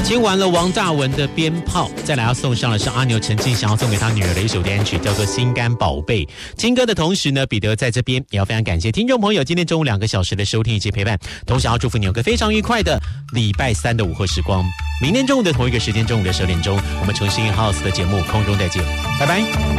听完了王大文的鞭炮，再来要送上的是阿牛陈静想要送给他女儿的一首单曲，叫做《心肝宝贝》。听歌的同时呢，彼得在这边也要非常感谢听众朋友今天中午2个小时的收听以及陪伴，同时要祝福你有个非常愉快的礼拜三的午后时光。明天中午的同一个时间，中午的10点钟，我们重新 House 的节目空中再见，拜拜。